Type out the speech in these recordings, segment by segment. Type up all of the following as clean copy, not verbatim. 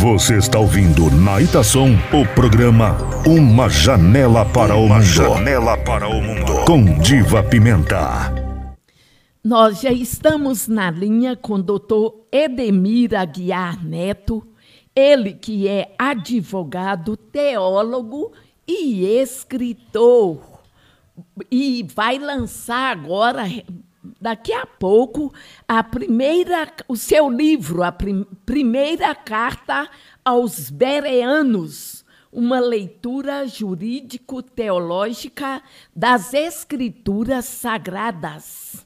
Você está ouvindo na Itação o programa Uma Janela para o Mundo. Janela para o Mundo. Com Diva Pimenta. Nós já estamos na linha com o doutor Edemir Aguiar Neto, ele que é advogado, teólogo e escritor. E vai lançar agora, daqui a pouco, o seu livro, a primeira carta aos Bereanos, uma leitura jurídico-teológica das Escrituras Sagradas.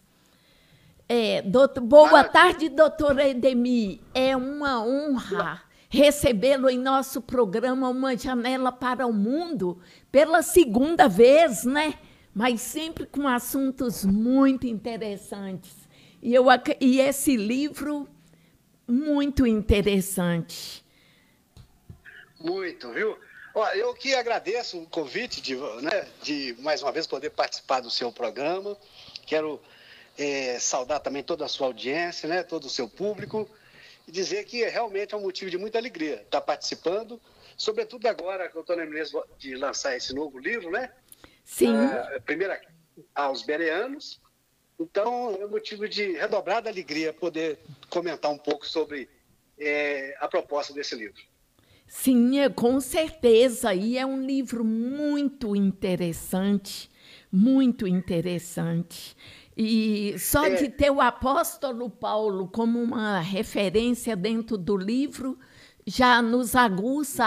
Boa tarde, doutor Edemir. É uma honra recebê-lo em nosso programa Uma Janela para o Mundo, pela segunda vez, né? Mas sempre com assuntos muito interessantes. E esse livro, muito interessante. Muito, viu? Olha, eu que agradeço o convite de mais uma vez poder participar do seu programa. Quero saudar também toda a sua audiência, né, todo o seu público, e dizer que realmente é um motivo de muita alegria estar participando, sobretudo agora que eu estou na iminência de lançar esse novo livro, né? Sim. Primeira aos Bereanos. Então, é um motivo de redobrada alegria poder comentar um pouco sobre a proposta desse livro. Sim, com certeza. E é um livro muito interessante, muito interessante. E só de ter o apóstolo Paulo como uma referência dentro do livro já nos aguça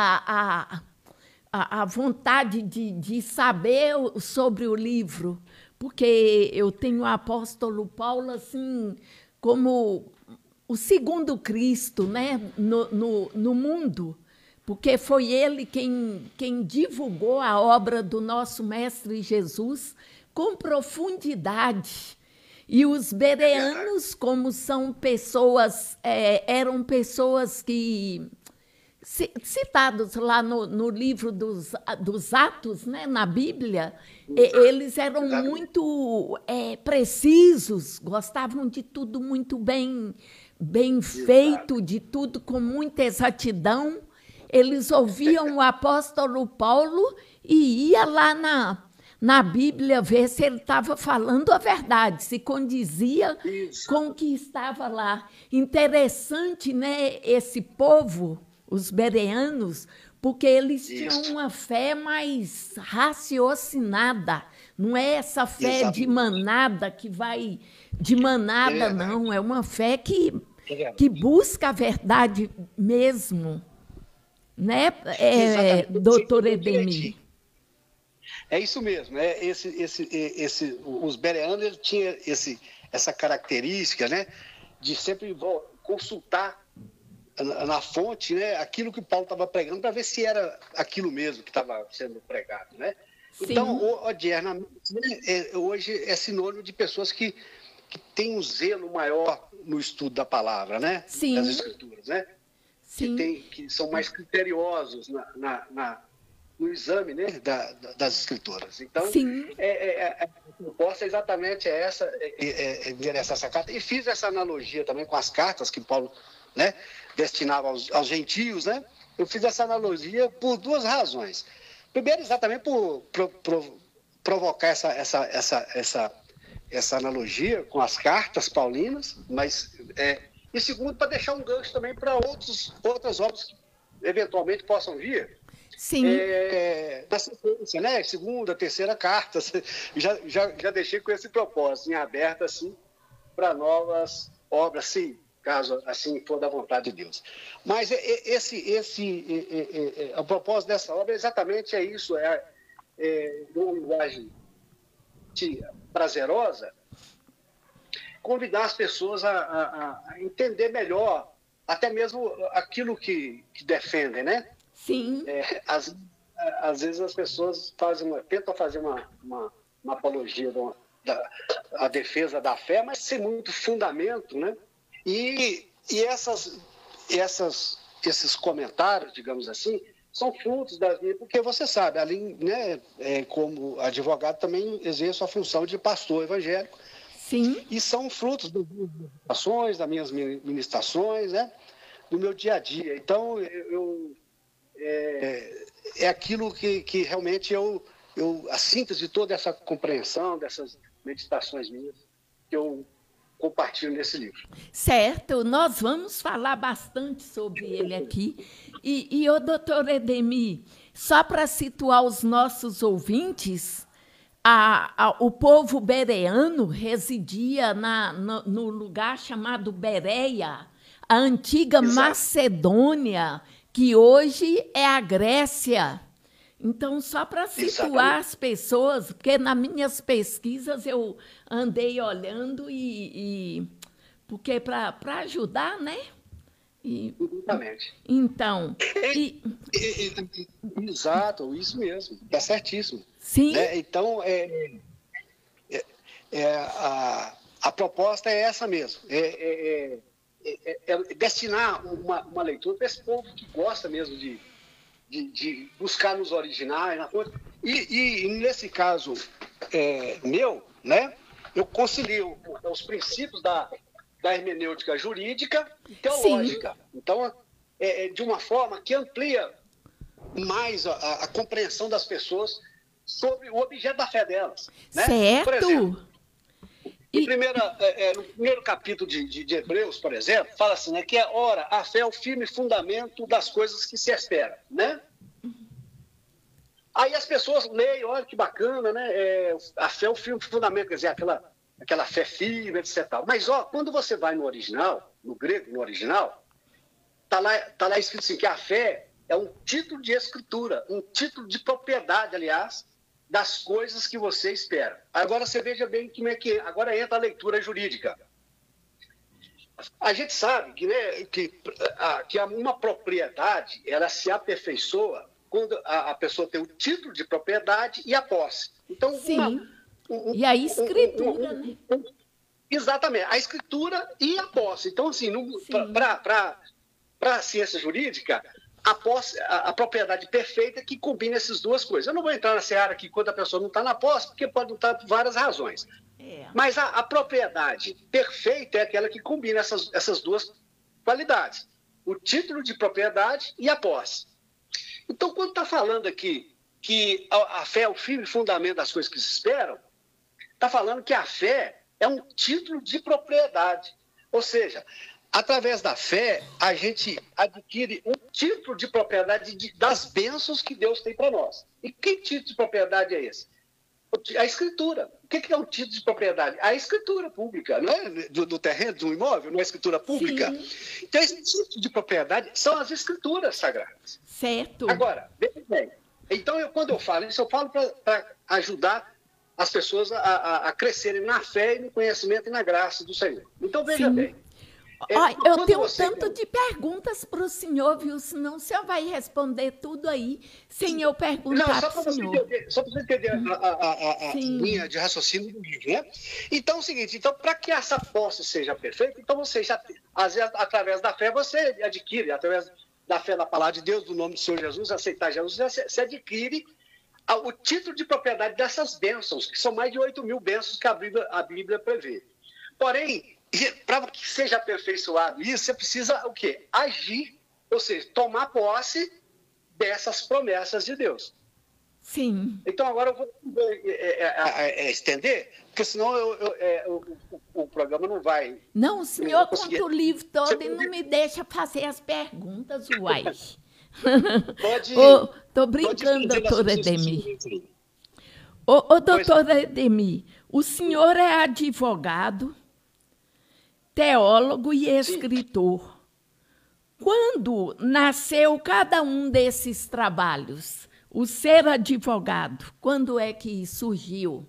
a vontade de saber sobre o livro, porque eu tenho o apóstolo Paulo assim como o segundo Cristo, né, no mundo, porque foi ele quem divulgou a obra do nosso Mestre Jesus com profundidade. E os bereanos, como são pessoas, eram pessoas que, citados lá no livro dos Atos, né, na Bíblia, eles eram muito precisos, gostavam de tudo muito bem feito, de tudo com muita exatidão. Eles ouviam o apóstolo Paulo e ia lá na Bíblia ver se ele estava falando a verdade, se condizia com o que estava lá. Interessante, né, esse povo, os bereanos, porque eles tinham uma fé mais raciocinada. Não é essa fé de manada que vai de manada, não. É uma fé que busca a verdade mesmo. Né, doutor Edemir? É isso mesmo. Os bereanos eles tinham essa característica, né, de sempre consultar na fonte, né, aquilo que Paulo estava pregando para ver se era aquilo mesmo que estava sendo pregado, né? Sim. Então, hoje é sinônimo de pessoas que têm um zelo maior no estudo da palavra, né? Sim. Das Escrituras, né? Sim. Que são mais criteriosos no exame, né, das Escrituras. Então, a proposta exatamente essa, endereçar essa carta. E fiz essa analogia também com as cartas que Paulo, né, destinava aos gentios, né? Eu fiz essa analogia por duas razões. Primeiro, exatamente por provocar essa analogia com as cartas paulinas, mas e segundo, para deixar um gancho também para outras obras que eventualmente possam vir. Sim. Na sequência, né? Segunda, terceira carta, já deixei com esse propósito, em aberto assim, para novas obras, sim, caso assim for da vontade de Deus. Mas a propósito dessa obra exatamente é isso, uma linguagem prazerosa, convidar as pessoas a entender melhor, até mesmo aquilo que defendem, né? Sim. Às vezes as pessoas tentam fazer uma apologia da defesa da fé, mas sem muito fundamento, né? E esses comentários, digamos assim, são frutos da vida, porque você sabe, ali, né, como advogado também exerço a função de pastor evangélico. Sim. E são frutos das minhas ações, das minhas ministrações, né? no meu dia a dia. Então, é aquilo que realmente a síntese de toda essa compreensão, dessas meditações minhas, que eu compartilho nesse livro. Certo, nós vamos falar bastante sobre ele aqui. E o doutor Edemir, só para situar os nossos ouvintes, o povo bereano residia no lugar chamado Bereia, a antiga Exato. Macedônia, que hoje é a Grécia. Então, só para situar as pessoas, porque nas minhas pesquisas eu andei olhando porque para ajudar, né? Exatamente. Então. Exato, isso mesmo, está certíssimo. Sim. Né? Então, a proposta é essa mesmo, destinar uma leitura para esse povo que gosta mesmo de buscar nos originais, na fonte. E nesse caso meu, né, eu concilio os princípios da hermenêutica jurídica e teológica. Sim. Então, de uma forma que amplia mais a compreensão das pessoas sobre o objeto da fé delas. Né? Certo. Por exemplo, no primeiro capítulo de Hebreus, por exemplo, fala assim, né, que ora, a fé é o firme fundamento das coisas que se esperam, né? Aí as pessoas leem, olha que bacana, né? A fé é o firme fundamento, quer dizer, aquela fé firme, etc. Mas, quando você vai no original, no grego, no original, tá lá escrito assim, que a fé é um título de escritura, um título de propriedade, aliás, das coisas que você espera. Agora você veja bem como é que agora entra a leitura jurídica. A gente sabe que uma propriedade, ela se aperfeiçoa quando a pessoa tem o título de propriedade e a posse. Então, sim. E a escritura, né? Exatamente, a escritura e a posse. Então, assim, para a ciência jurídica, a propriedade perfeita que combina essas duas coisas. Eu não vou entrar na seara aqui quando a pessoa não está na posse, porque pode não estar por várias razões. Mas a propriedade perfeita é aquela que combina essas duas qualidades. O título de propriedade e a posse. Então, quando está falando aqui que a fé é o firme fundamento das coisas que se esperam, está falando que a fé é um título de propriedade. Ou seja, através da fé, a gente adquire um título de propriedade das bênçãos que Deus tem para nós. E que título de propriedade é esse? A escritura. O que é um título de propriedade? A escritura pública, não é? Do terreno, do imóvel, não é escritura pública? Sim. Então, esse título de propriedade são as escrituras sagradas. Certo. Agora, veja bem. Então, quando eu falo isso, eu falo para ajudar as pessoas a crescerem na fé e no conhecimento e na graça do Senhor. Então, veja Sim. bem. Eu tenho tanto de perguntas para o senhor, viu? Senão o senhor vai responder tudo aí sem eu perguntar para o senhor. Só para você entender a linha de raciocínio do livro, né? Então, é o seguinte, para que essa posse seja perfeita, então você já, às vezes, através da fé, você adquire, através da fé na palavra de Deus, do nome do Senhor Jesus, aceitar Jesus, você adquire o título de propriedade dessas bênçãos, que são mais de 8.000 bênçãos que a Bíblia prevê. Porém, para que seja aperfeiçoado isso, você precisa o quê? Agir, ou seja, tomar posse dessas promessas de Deus. Sim. Então, agora eu vou estender, porque senão o programa não vai... Não, o senhor conta o livro todo e não me deixa fazer as perguntas, uai. Estou brincando, doutor Edemir. Doutor Edemir, o senhor é advogado, teólogo e escritor. Sim. Quando nasceu cada um desses trabalhos? O ser advogado, quando é que surgiu?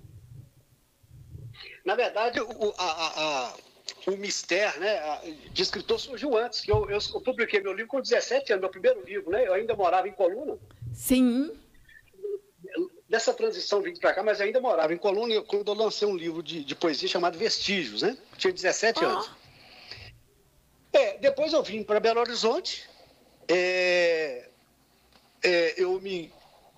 Na verdade, o mistério, né, de escritor surgiu antes, que eu publiquei meu livro com 17 anos, meu primeiro livro, né? Eu ainda morava em Coluna. Sim. Dessa transição vim para cá, mas eu ainda morava em Coluna, quando eu lancei um livro de poesia chamado Vestígios, né? Eu tinha 17 anos. Depois eu vim para Belo Horizonte, eu me...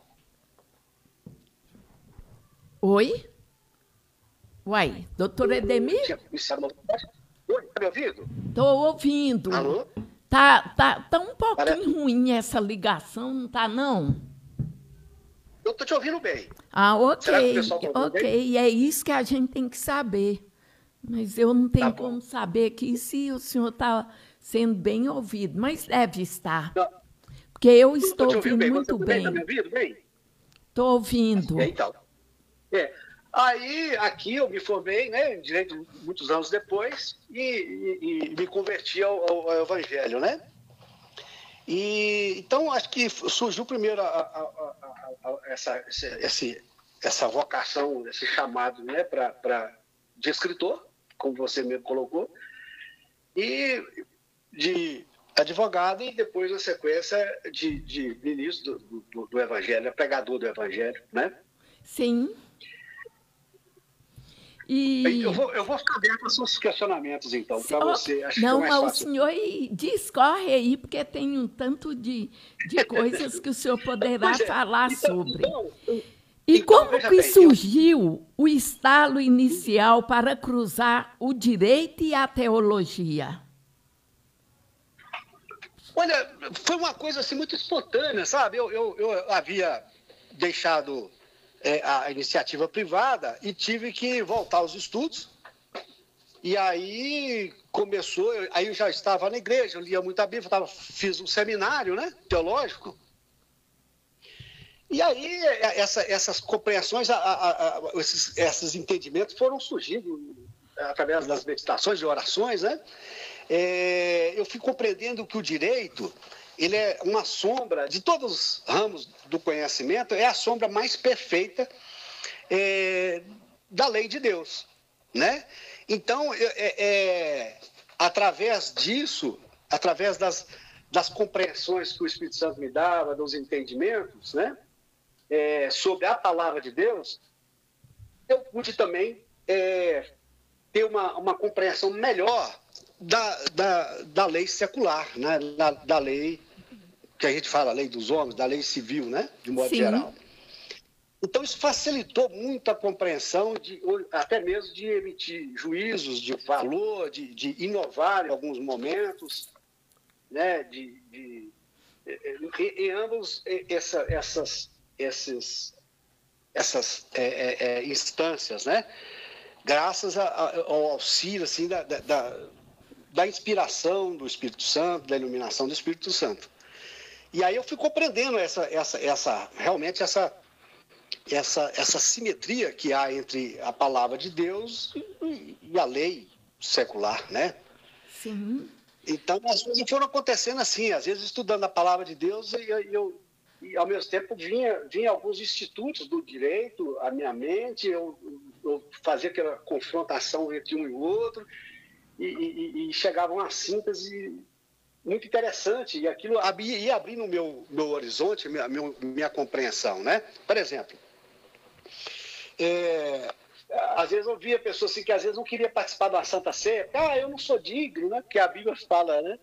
Oi? Uai, doutor Edemir? Oi, tá me ouvindo? Estou ouvindo. Alô? Tá um pouquinho ruim essa ligação, não tá, não? Eu estou te ouvindo bem. Ah, ok. Será que o pessoal tá ouvindo bem? E é isso que a gente tem que saber. Mas eu não tenho como saber aqui se o senhor está sendo bem ouvido, mas deve estar. Não. Porque eu estou ouvindo bem. Muito bem. Está me ouvindo bem? Estou ouvindo. Então. Aí, aqui eu me formei, né, em direito muitos anos depois, e me converti ao Evangelho, né? E, então, acho que surgiu primeiro essa vocação, esse chamado, né, de escritor, como você mesmo colocou, e de advogado, e depois, na sequência, de ministro do Evangelho, pregador do Evangelho, né? Sim. E... Eu vou ficar aberto aos seus questionamentos, então, para você. Acho que é mais fácil. O senhor discorre aí, porque tem um tanto de coisas que o senhor poderá falar sobre. E como que surgiu o estalo inicial para cruzar o direito e a teologia? Olha, foi uma coisa assim, muito espontânea, sabe? Eu havia deixado a iniciativa privada e tive que voltar aos estudos. E aí começou, aí eu já estava na igreja, eu lia muita Bíblia, fiz um seminário, né, teológico. E aí essas compreensões, esses entendimentos foram surgindo através das meditações e orações, né? Eu fui compreendendo que o direito, ele é uma sombra de todos os ramos do conhecimento, é a sombra mais perfeita da lei de Deus, né? Então, através disso, através das compreensões que o Espírito Santo me dava, dos entendimentos, né, sobre a palavra de Deus, eu pude também ter uma compreensão melhor da lei secular, né, da lei que a gente fala, a lei dos homens, da lei civil, né, de modo Sim. geral. Então, isso facilitou muito a compreensão, até mesmo de emitir juízos de valor, de inovar em alguns momentos, né, em ambos essas instâncias, né, graças ao auxílio assim, da inspiração do Espírito Santo, da iluminação do Espírito Santo. E aí eu fui compreendendo realmente essa simetria que há entre a palavra de Deus e a lei secular, né? Sim. Então, as coisas foram acontecendo assim, às vezes estudando a palavra de Deus e ao mesmo tempo vinha alguns institutos do direito à minha mente, eu fazia aquela confrontação entre um e o outro e chegava a uma síntese muito interessante, e aquilo ia abrindo o meu horizonte, minha compreensão, né? Por exemplo, às vezes eu via pessoas assim que às vezes não queria participar da Santa Ceia, eu não sou digno, né? Porque a Bíblia fala, né?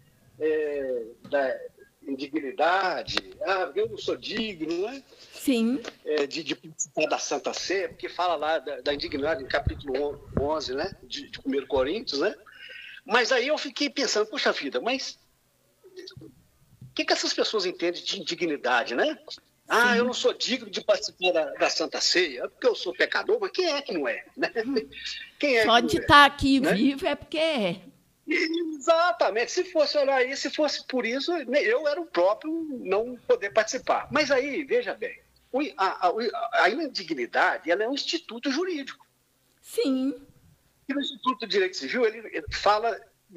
Da indignidade, eu não sou digno, né? Sim. De participar da Santa Ceia, porque fala lá da indignidade, no capítulo 11, né? De 1 Coríntios, né? Mas aí eu fiquei pensando, puxa vida, mas o que essas pessoas entendem de indignidade, né? Sim. Eu não sou digno de participar da Santa Ceia, porque eu sou pecador, mas quem é que não é? Né? Quem é Só que de não estar aqui, né? Vivo é porque é. Exatamente. Se fosse olhar aí, se fosse por isso, eu era o próprio não poder participar. Mas aí, veja bem, a indignidade, ela é um instituto jurídico. Sim. E no Instituto de Direito Civil, ele fala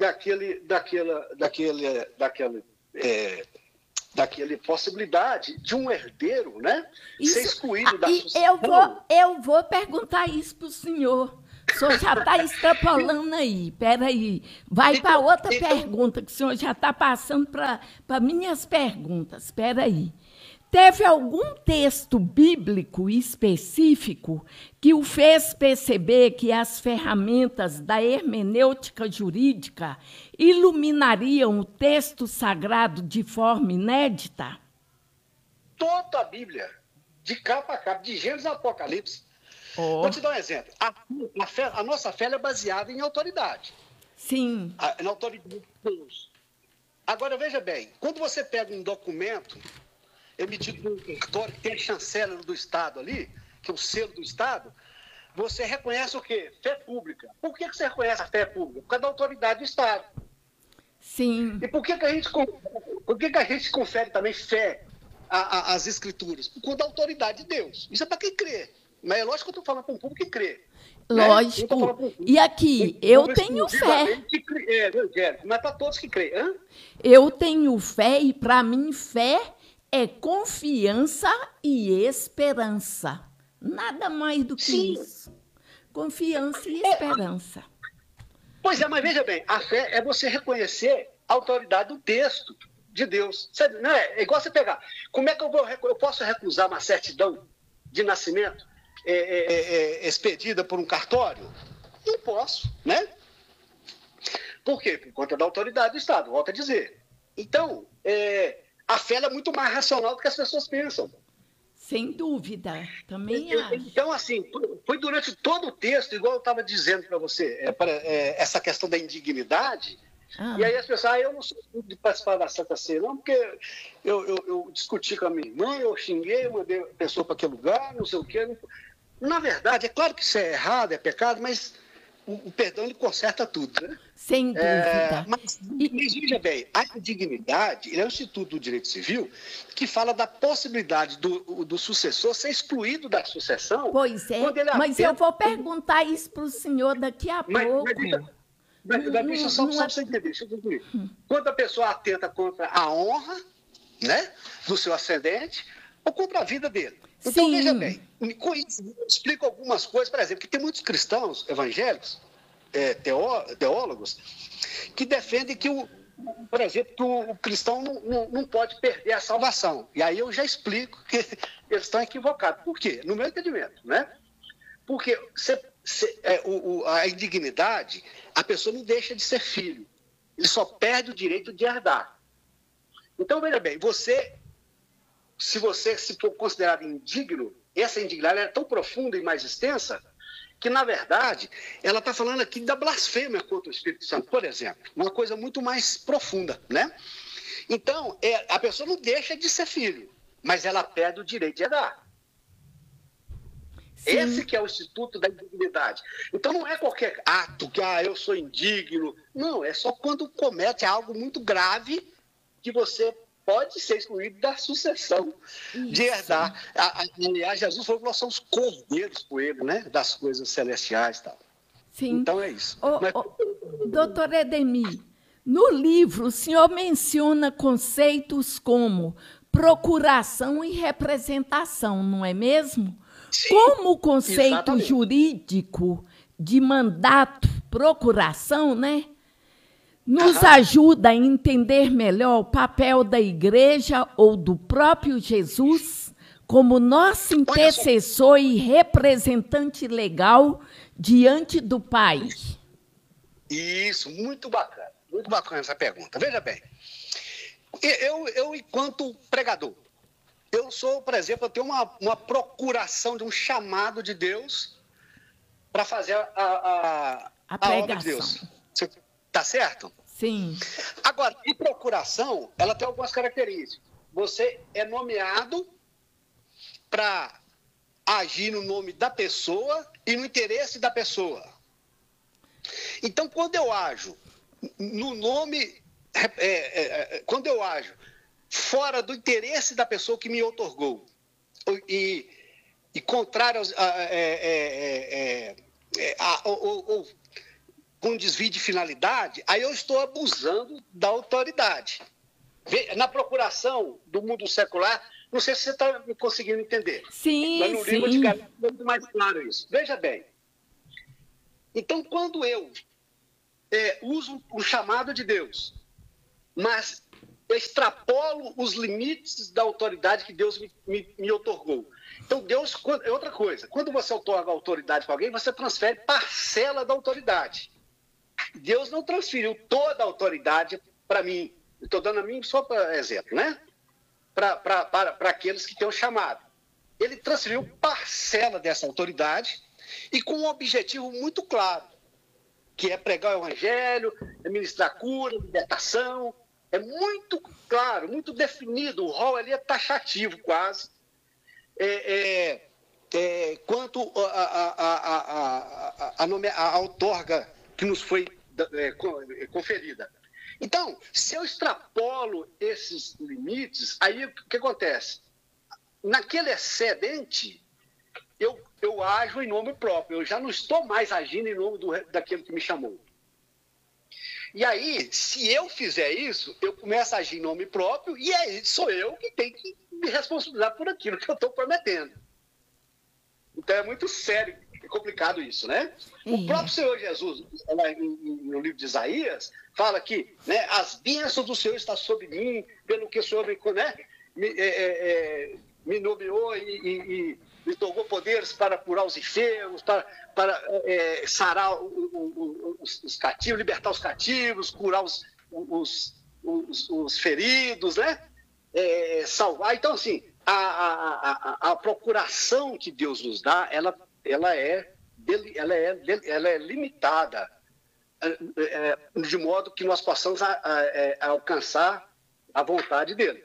daquela possibilidade de um herdeiro, né, ser excluído da sucessão. Eu vou perguntar isso para o senhor. O senhor já está extrapolando aí. Peraí. Vai para outra pergunta, que o senhor já está passando para minhas perguntas. Espera aí. Teve algum texto bíblico específico que o fez perceber que as ferramentas da hermenêutica jurídica iluminariam o texto sagrado de forma inédita? Toda a Bíblia, de capa a capa, de Gênesis a Apocalipse. Vou te dar um exemplo. A nossa fé é baseada em autoridade. Sim. Na autoridade de Deus. Agora, veja bem, quando você pega um documento emitido por um cartório que tem a chancela do Estado ali, que é o selo do Estado, você reconhece o quê? Fé pública. Por que você reconhece a fé pública? Por causa da autoridade do Estado. Sim. E por que a gente confere também fé às Escrituras? Por conta da autoridade de Deus. Isso é para quem crê. Mas é lógico que eu estou falando para um público que crê. Lógico. Né? E aqui, eu tenho fé. Não é para todos que creem. Hã? Eu tenho fé e, para mim, fé é confiança e esperança. Nada mais do que isso. Confiança e esperança. Pois é, mas veja bem, a fé é você reconhecer a autoridade do texto de Deus. Não é igual você pegar. Como é que eu posso recusar uma certidão de nascimento expedida por um cartório? Não posso, né? Por quê? Por conta da autoridade do Estado, volto a dizer. Então, a fé é muito mais racional do que as pessoas pensam. Sem dúvida, também acho. Então, assim, foi durante todo o texto, igual eu estava dizendo para você, essa questão da indignidade, e aí as pessoas, eu não sou de participar da Santa Ceia, não, porque eu discuti com a minha irmã, eu xinguei, mandei a pessoa para aquele lugar, não sei o quê. Na verdade, é claro que isso é errado, é pecado, mas o perdão ele conserta tudo, né? Sem dúvida. Mas veja bem, a indignidade é um instituto do direito civil que fala da possibilidade do sucessor ser excluído da sucessão. Pois é, mas eu vou perguntar isso para o senhor daqui a pouco. Deixa só para você entender. Deixa eu concluir. Quando a pessoa atenta contra a honra, né, do seu ascendente ou contra a vida dele. Então, veja bem, com isso, eu explico algumas coisas, por exemplo, que tem muitos cristãos evangélicos, teólogos, que defendem que, por exemplo, que o cristão não pode perder a salvação. E aí eu já explico que eles estão equivocados. Por quê? No meu entendimento, né? Porque a indignidade, a pessoa não deixa de ser filho. Ele só perde o direito de herdar. Então, veja bem, se você se for considerado indigno, essa indignidade é tão profunda e mais extensa que, na verdade, ela está falando aqui da blasfêmia contra o Espírito Santo, por exemplo. Uma coisa muito mais profunda, né? Então, a pessoa não deixa de ser filho, mas ela perde o direito de herdar. Sim. Esse que é o instituto da indignidade. Então, não é qualquer ato que, eu sou indigno. Não, é só quando comete algo muito grave que você pode ser excluído da sucessão de herdar. Aliás, Jesus falou que nós somos cordeiros por ele, né? Das coisas celestiais e tal. Sim. Então é isso. Doutor Edemir, no livro o senhor menciona conceitos como procuração e representação, não é mesmo? Sim, como o conceito jurídico de mandato, procuração, né? Nos ajuda a entender melhor o papel da igreja ou do próprio Jesus como nosso intercessor e representante legal diante do Pai. Isso, muito bacana essa pergunta. Veja bem, eu enquanto pregador, eu sou, por exemplo, eu tenho uma procuração de um chamado de Deus para fazer a obra de Deus. Tá certo? Sim. Agora, a procuração, ela tem algumas características. Você é nomeado para agir no nome da pessoa e no interesse da pessoa. Então, quando eu ajo no nome, quando eu ajo fora do interesse da pessoa que me outorgou e contrário ou com desvio de finalidade, aí eu estou abusando da autoridade. Na procuração do mundo secular, não sei se você está conseguindo entender. Sim, mas no livro de Galileu é muito mais claro isso. Veja bem. Então, quando eu uso o chamado de Deus, mas extrapolo os limites da autoridade que Deus me outorgou. Então, Deus é outra coisa. Quando você outorga autoridade para alguém, você transfere parcela da autoridade. Deus não transferiu toda a autoridade para mim. Estou dando a mim só para exemplo, né? Para aqueles que têm o chamado. Ele transferiu parcela dessa autoridade e com um objetivo muito claro, que é pregar o evangelho, é ministrar cura, libertação, É muito claro, muito definido. O rol ali é taxativo quase. Quanto a outorga que nos foi conferida. Então, se eu extrapolo esses limites, aí o que acontece? Naquele excedente, eu ajo em nome próprio, eu já não estou mais agindo em nome daquele que me chamou. E aí, se eu fizer isso, eu começo a agir em nome próprio, e aí sou eu que tenho que me responsabilizar por aquilo que eu estou prometendo. Então é muito sério e complicado isso, né? O próprio Senhor Jesus, no livro de Isaías, fala que, né, as bênçãos do Senhor estão sobre mim, pelo que o Senhor me nomeou e me tornou poderes para curar os enfermos, para sarar os cativos, libertar os cativos, curar os feridos, né? Salvar. Então, assim, a procuração que Deus nos dá, ela é limitada, de modo que nós possamos alcançar a vontade dele.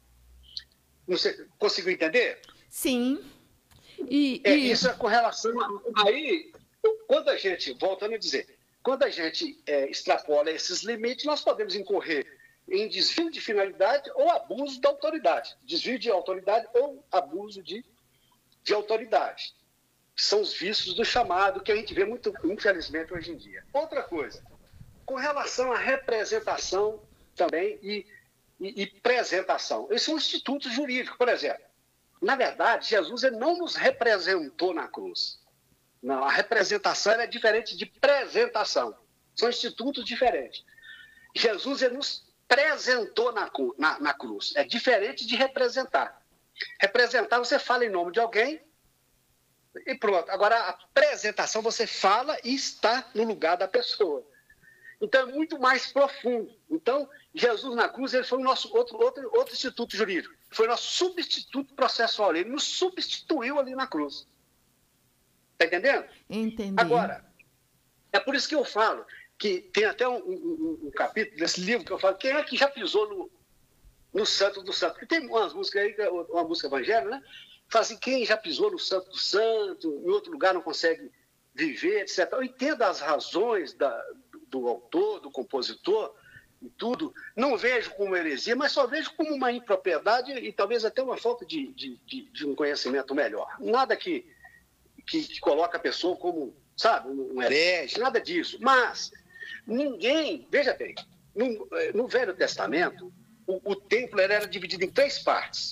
Você conseguiu entender? Sim. Isso é com relação aí, quando a gente, voltando a dizer, quando a gente extrapola esses limites, nós podemos incorrer em desvio de finalidade ou abuso da autoridade. Desvio de autoridade ou abuso de autoridade. São os vícios do chamado que a gente vê muito, infelizmente, hoje em dia. Outra coisa, com relação à representação também e presentação. Esses são institutos jurídicos, por exemplo. Na verdade, Jesus ele não nos representou na cruz. Não, a representação é diferente de presentação. São institutos diferentes. Jesus ele nos presentou na cruz. É diferente de representar. Representar, você fala em nome de alguém e pronto. Agora, a apresentação, você fala e está no lugar da pessoa. Então, é muito mais profundo. Então, Jesus na cruz, ele foi o nosso outro instituto jurídico. Foi o nosso substituto processual. Ele nos substituiu ali na cruz. Está entendendo? Entendi. Agora, é por isso que eu falo que tem até um capítulo desse livro que eu falo, quem é que já pisou no Santo do Santo? Porque tem umas músicas aí, uma música evangélica, né? Fala assim, quem já pisou no Santo do Santo, em outro lugar não consegue viver, etc. Eu entendo as razões do autor, do compositor e tudo. Não vejo como heresia, mas só vejo como uma impropriedade e talvez até uma falta de um conhecimento melhor. Nada que coloca a pessoa como, sabe, um herege, nada disso. Mas ninguém, veja bem, no Velho Testamento, o templo era dividido em 3 partes.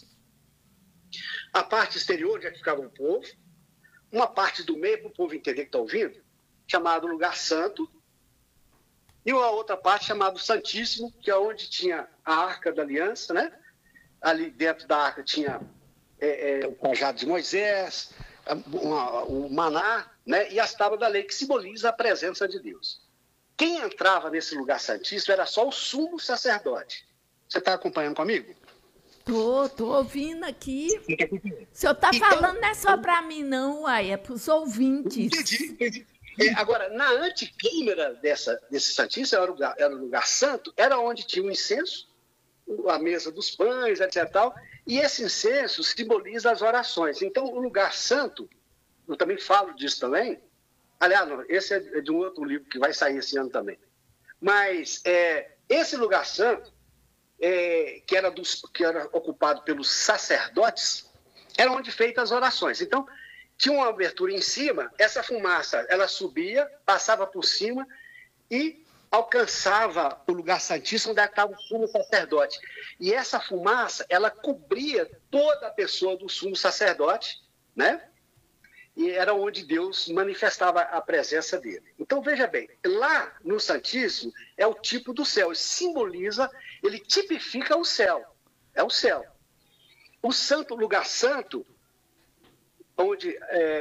A parte exterior, onde ficava o povo, uma parte do meio, para o povo entender que está ouvindo, chamado Lugar Santo, e uma outra parte chamada Santíssimo, que é onde tinha a Arca da Aliança, né? Ali dentro da Arca tinha o cajado de Moisés, o maná, né? E as tábuas da lei, que simboliza a presença de Deus. Quem entrava nesse lugar santíssimo era só o sumo sacerdote. Você está acompanhando comigo? Tô ouvindo aqui. O senhor está falando não é só para mim, não, uai, é para os ouvintes. Entendi. Agora, na antecâmara desse santíssimo, era o lugar santo, era onde tinha o incenso, a mesa dos pães, etc. E esse incenso simboliza as orações. Então, o lugar santo, eu também falo disso também. Aliás, esse é de um outro livro que vai sair esse ano também. Mas esse lugar santo, que era ocupado pelos sacerdotes, era onde feitas as orações. Então, tinha uma abertura em cima, essa fumaça, ela subia, passava por cima e alcançava o lugar santíssimo onde estava o sumo sacerdote. E essa fumaça, ela cobria toda a pessoa do sumo sacerdote, né? E era onde Deus manifestava a presença dele. Então, veja bem, lá no Santíssimo é o tipo do céu, ele simboliza, ele tipifica o céu, é o céu. O santo, lugar santo, onde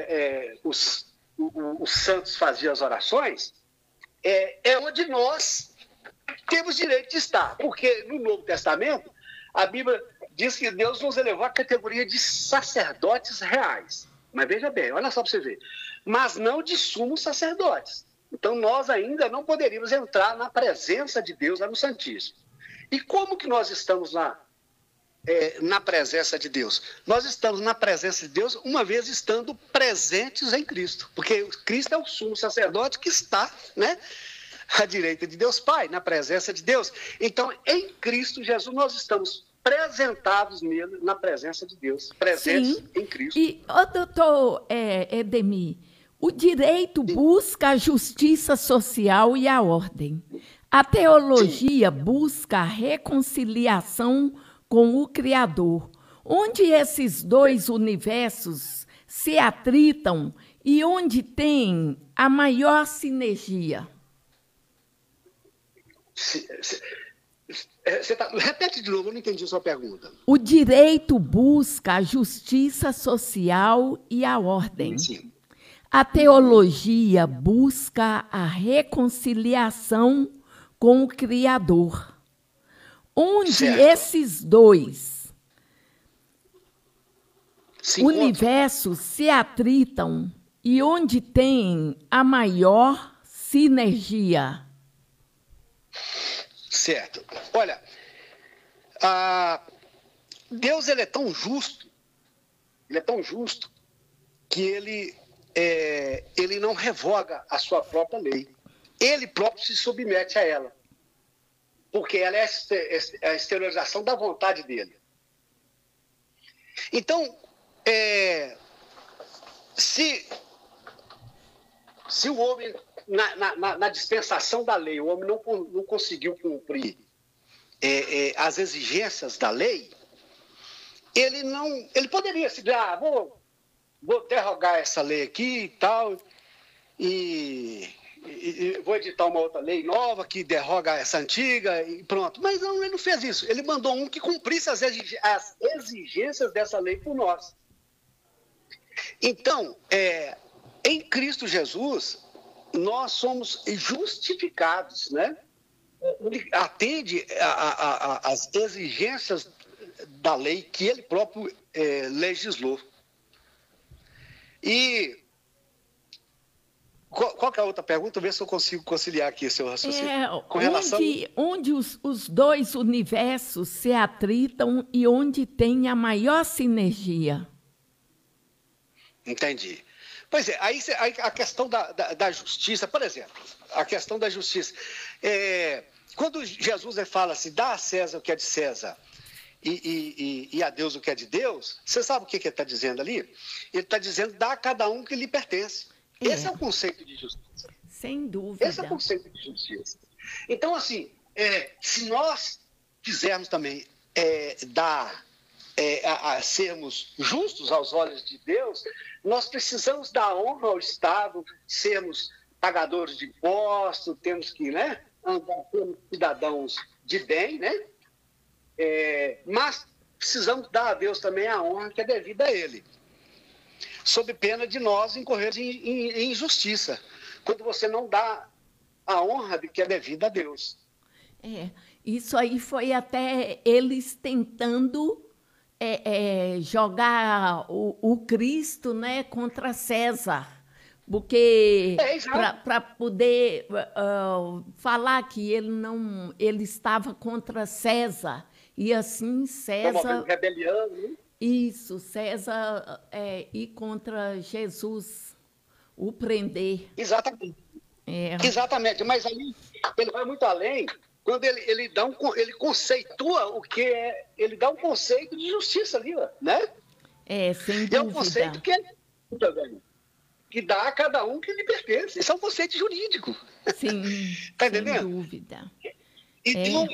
os santos faziam as orações, é onde nós temos direito de estar. Porque no Novo Testamento, a Bíblia diz que Deus nos elevou à categoria de sacerdotes reais. Mas veja bem, olha só para você ver. Mas não de sumos sacerdotes. Então nós ainda não poderíamos entrar na presença de Deus lá no Santíssimo. E como que nós estamos lá? Na presença de Deus. Nós estamos na presença de Deus uma vez estando presentes em Cristo, porque Cristo é o sumo sacerdote que está, né, à direita de Deus Pai, na presença de Deus. Então, em Cristo Jesus, nós estamos apresentados nele, na presença de Deus, presentes Sim. em Cristo. E, doutor Edemir, o direito busca a justiça social e a ordem. A teologia busca a reconciliação com o Criador, onde esses dois universos se atritam e onde tem a maior sinergia. Repete de novo, eu não entendi a sua pergunta. O direito busca a justiça social e a ordem. Sim. A teologia busca a reconciliação com o Criador, onde esses dois universos se atritam e onde tem a maior sinergia. Certo. Olha, Deus ele é tão justo que ele não revoga a sua própria lei. Ele próprio se submete a ela, porque ela é a exteriorização da vontade dele. Então, se o homem, na dispensação da lei, o homem não conseguiu cumprir as exigências da lei, ele poderia se dizer, vou derrogar essa lei aqui e tal, e vou editar uma outra lei nova que derroga essa antiga e pronto. Mas não, ele não fez isso. Ele mandou um que cumprisse as exigências dessa lei por nós. Então, em Cristo Jesus, nós somos justificados, né? Ele atende às exigências da lei que ele próprio legislou. E qual que é a outra pergunta? Ver se eu consigo conciliar aqui seu raciocínio. Com relação... Onde os dois universos se atritam e onde tem a maior sinergia. Entendi. Pois é, aí a questão da justiça, por exemplo, a questão da justiça. Quando Jesus fala assim, dá a César o que é de César e a Deus o que é de Deus, você sabe o que ele está dizendo ali? Ele está dizendo, dá a cada um o que lhe pertence. Esse é o conceito de justiça. Sem dúvida. Esse é o conceito de justiça. Então, assim, se nós quisermos também sermos justos aos olhos de Deus, nós precisamos dar honra ao Estado, sermos pagadores de impostos, temos que, né, andar como cidadãos de bem, né? Mas precisamos dar a Deus também a honra que é devida a Ele, sob pena de nós incorrermos em injustiça, quando você não dá a honra que é devida a Deus. Isso aí foi até eles tentando jogar o Cristo, né, contra César, porque para poder falar que ele estava contra César, e assim César... rebelião, né? Isso, César ir contra Jesus, o prender. Exatamente. Exatamente, mas aí ele vai muito além, quando ele conceitua o que é, ele dá um conceito de justiça ali, né? Sem dúvida. É um conceito que dá a cada um que lhe pertence. Isso é um conceito jurídico. Sim, tá entendendo? Sem dúvida. Então,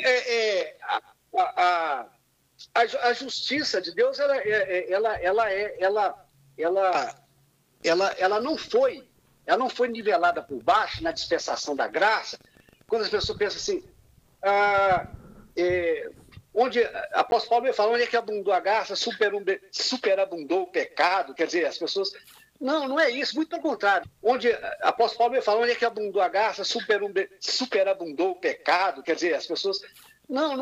a justiça de Deus, ela não foi nivelada por baixo na dispensação da graça, quando as pessoas pensam assim, onde apóstolo Paulo fala, onde é que abundou a graça, superabundou o pecado, quer dizer, as pessoas... Não é isso, muito pelo contrário. Onde apóstolo Paulo fala, onde é que abundou a graça, superabundou o pecado, quer dizer, as pessoas... Não